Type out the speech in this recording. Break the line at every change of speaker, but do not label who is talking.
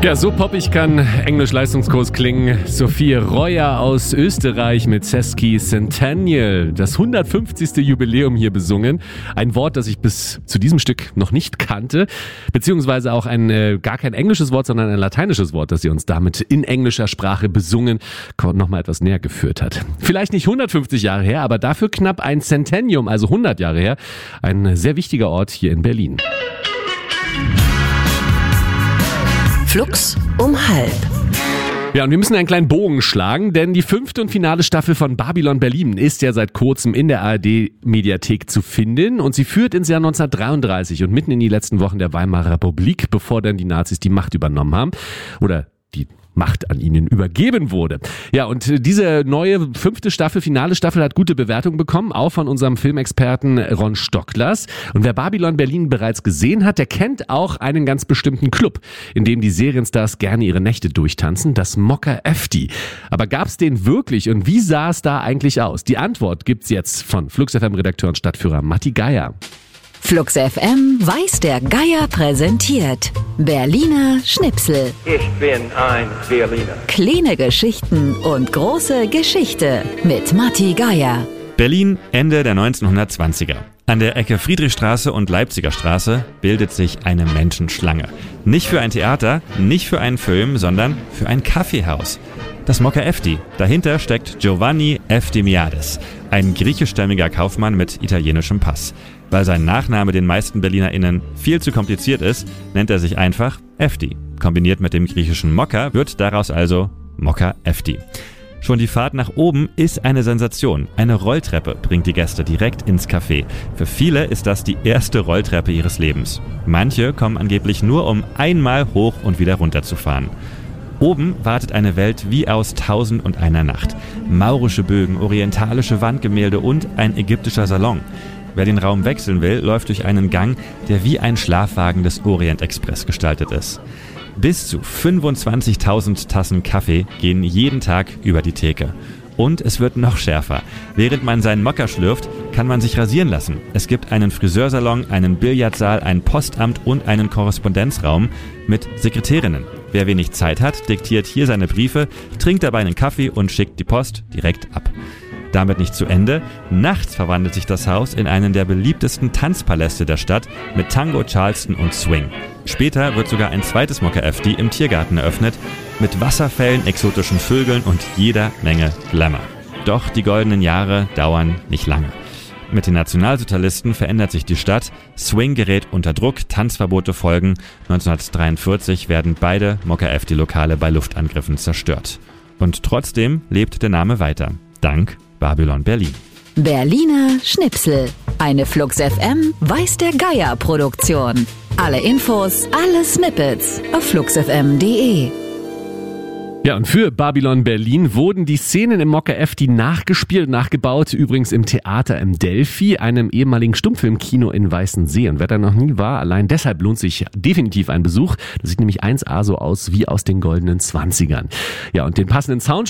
Ja, so poppig kann Englisch-Leistungskurs klingen. Sophie Reuer aus Österreich mit Sesky Centennial. Das 150. Jubiläum hier besungen. Ein Wort, das ich bis zu diesem Stück noch nicht kannte. Beziehungsweise auch gar kein englisches Wort, sondern ein lateinisches Wort, das sie uns damit in englischer Sprache besungen, nochmal etwas näher geführt hat. Vielleicht nicht 150 Jahre her, aber dafür knapp ein Centennium, also 100 Jahre her. Ein sehr wichtiger Ort hier in Berlin.
Flux um halb.
Ja, und wir müssen einen kleinen Bogen schlagen, denn die 5. und finale Staffel von Babylon Berlin ist ja seit kurzem in der ARD-Mediathek zu finden und sie führt ins Jahr 1933 und mitten in die letzten Wochen der Weimarer Republik, bevor dann die Nazis die Macht übernommen haben oder die Macht an ihnen übergeben wurde. Ja, und diese neue 5. Staffel, finale Staffel hat gute Bewertungen bekommen, auch von unserem Filmexperten Ron Stocklers. Und wer Babylon Berlin bereits gesehen hat, der kennt auch einen ganz bestimmten Club, in dem die Serienstars gerne ihre Nächte durchtanzen, das Mokka Efti. Aber gab's den wirklich und wie sah es da eigentlich aus? Die Antwort gibt's jetzt von Flux FM-Redakteur und Stadtführer Matti Geier.
Flux FM weiß der Geier präsentiert Berliner Schnipsel.
Ich bin ein Berliner.
Kleine Geschichten und große Geschichte mit Matti Geier.
Berlin, Ende der 1920er. An der Ecke Friedrichstraße und Leipziger Straße bildet sich eine Menschenschlange. Nicht für ein Theater, nicht für einen Film, sondern für ein Kaffeehaus. Das Mokka Efti. Dahinter steckt Giovanni Eftimiades, ein griechischstämmiger Kaufmann mit italienischem Pass. Weil sein Nachname den meisten BerlinerInnen viel zu kompliziert ist, nennt er sich einfach Efti. Kombiniert mit dem griechischen Mokka wird daraus also Mokka Efti. Schon die Fahrt nach oben ist eine Sensation. Eine Rolltreppe bringt die Gäste direkt ins Café. Für viele ist das die erste Rolltreppe ihres Lebens. Manche kommen angeblich nur, um einmal hoch und wieder runter zu fahren. Oben wartet eine Welt wie aus 1001 Nacht. Maurische Bögen, orientalische Wandgemälde und ein ägyptischer Salon. Wer den Raum wechseln will, läuft durch einen Gang, der wie ein Schlafwagen des Orient Express gestaltet ist. Bis zu 25.000 Tassen Kaffee gehen jeden Tag über die Theke. Und es wird noch schärfer. Während man seinen Mokka schlürft, kann man sich rasieren lassen. Es gibt einen Friseursalon, einen Billardsaal, ein Postamt und einen Korrespondenzraum mit Sekretärinnen. Wer wenig Zeit hat, diktiert hier seine Briefe, trinkt dabei einen Kaffee und schickt die Post direkt ab. Damit nicht zu Ende. Nachts verwandelt sich das Haus in einen der beliebtesten Tanzpaläste der Stadt mit Tango, Charleston und Swing. Später wird sogar ein zweites Mokka Efti im Tiergarten eröffnet, mit Wasserfällen, exotischen Vögeln und jeder Menge Glamour. Doch die goldenen Jahre dauern nicht lange. Mit den Nationalsozialisten verändert sich die Stadt, Swing gerät unter Druck, Tanzverbote folgen. 1943 werden beide Mokka Efti-Lokale bei Luftangriffen zerstört. Und trotzdem lebt der Name weiter. Dank Babylon Berlin.
Berliner Schnipsel. Eine Flux FM weiß der Geier Produktion. Alle Infos, alle Snippets auf fluxfm.de.
Ja, und für Babylon Berlin wurden die Szenen im Mokka Efti nachgebaut, übrigens im Theater im Delphi, einem ehemaligen Stummfilmkino in Weißensee. Und wer da noch nie war, allein deshalb lohnt sich definitiv ein Besuch. Das sieht nämlich 1A so aus wie aus den goldenen 20ern. Ja, und den passenden Soundtrack